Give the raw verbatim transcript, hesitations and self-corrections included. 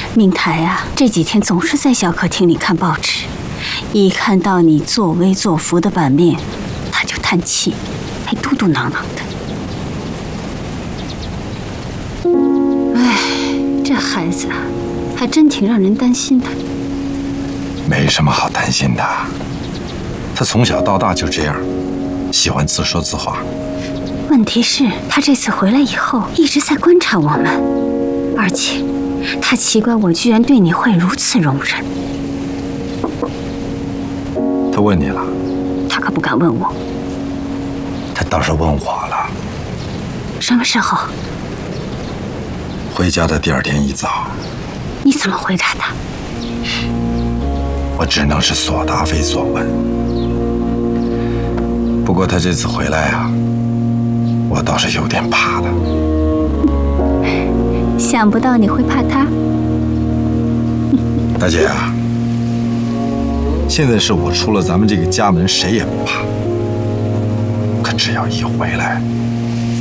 明台啊，这几天总是在小客厅里看报纸，一看到你作威作福的版面，他就叹气，还嘟嘟囔囔的。哎，这孩子啊，还真挺让人担心的。 没什么好担心的，他从小到大就这样，喜欢自说自话。 问题是，他这次回来以后一直在观察我们，而且他奇怪我居然对你会如此容忍。 他问你了？ 他可不敢问我。 他倒是问我了。 什么时候？ 回家的第二天一早。 你怎么回答他？ 我只能是所答非所问。不过他这次回来啊，我倒是有点怕的。 想不到你会怕他。 大姐啊，现在是我出了咱们这个家门，谁也不怕。可只要一回来，